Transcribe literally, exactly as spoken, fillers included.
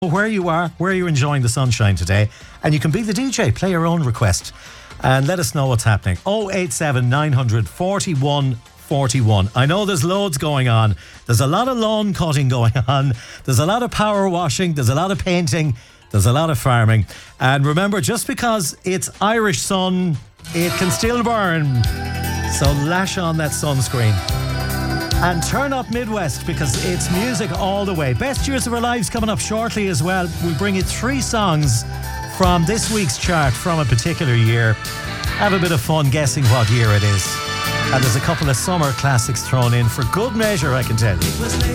Where you are, where you're enjoying the sunshine today, and you can be the D J, play your own request and let us know what's happening. oh eight seven nine hundred forty-one forty-one. I know there's loads going on. There's a lot of lawn cutting going on. There's a lot of power washing. There's a lot of painting. There's a lot of farming. And remember, just because it's Irish sun, it can still burn. So lash on that sunscreen. And turn up Midwest, because it's music all the way. Best Years of Our Lives coming up shortly as well. We'll bring you three songs from this week's chart from a particular year. Have a bit of fun guessing what year it is. And there's a couple of summer classics thrown in for good measure, I can tell you.